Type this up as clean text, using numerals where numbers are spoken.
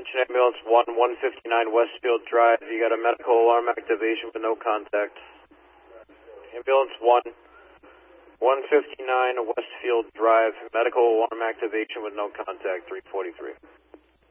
Attention Ambulance 1, 159 Westfield Drive. You got a medical alarm activation with no contact. Ambulance 1, 159 Westfield Drive. Medical alarm activation with no contact, 343.